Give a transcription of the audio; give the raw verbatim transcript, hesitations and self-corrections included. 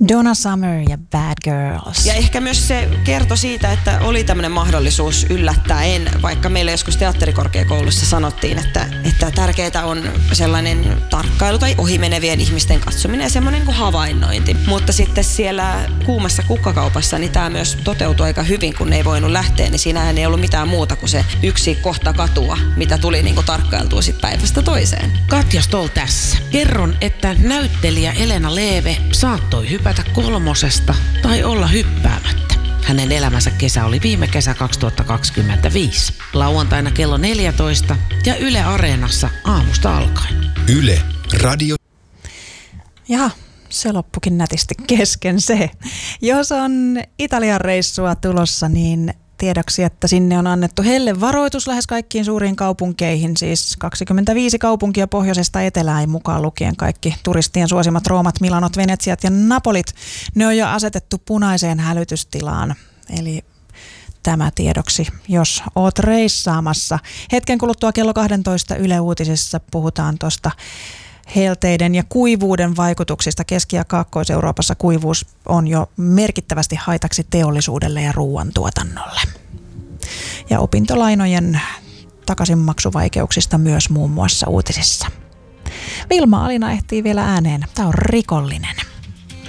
Donna Summer ja Bad Girls. Ja ehkä myös se kertoi siitä, että oli tämmöinen mahdollisuus yllättäen, vaikka meillä joskus teatterikorkeakoulussa sanottiin, että, että tärkeää on sellainen tarkkailu tai ohimenevien ihmisten katsominen ja semmoinen kuin havainnointi. Mutta sitten siellä kuumassa kukkakaupassa niin tämä myös toteutui aika hyvin, kun ne ei voinut lähteä, niin siinähän ei ollut mitään muuta kuin se yksi kohta katua, mitä tuli niin kuin tarkkailtua sit päivästä toiseen. Katja Stoll tässä. Kerron, että näyttelijä Elena Leeve saattoi hypätä kolmosesta tai olla hyppäämättä. Hänen elämänsä kesä oli viime kesä kaksituhattakaksikymmentäviisi. Lauantaina kello neljätoista ja Yle Areenassa aamusta alkaen. Yle Radio. Jaha, se loppukin nätisti kesken se. Jos on Italian reissua tulossa, niin tiedoksi, että sinne on annettu hellevaroitus lähes kaikkiin suuriin kaupunkeihin, siis kaksikymmentäviisi kaupunkia pohjoisesta etelään mukaan lukien kaikki turistien suosimat Roomat, Milanot, Venetsiat ja Napolit. Ne on jo asetettu punaiseen hälytystilaan, eli tämä tiedoksi, jos oot reissaamassa. Hetken kuluttua kello kaksitoista Yle Uutisissa puhutaan tuosta helteiden ja kuivuuden vaikutuksista. Keski- ja Kaakkois-Euroopassa kuivuus on jo merkittävästi haitaksi teollisuudelle ja ruoantuotannolle. Ja opintolainojen takaisinmaksuvaikeuksista myös muun muassa uutisissa. Vilma Alina ehtii vielä ääneen. Tämä on Rikollinen.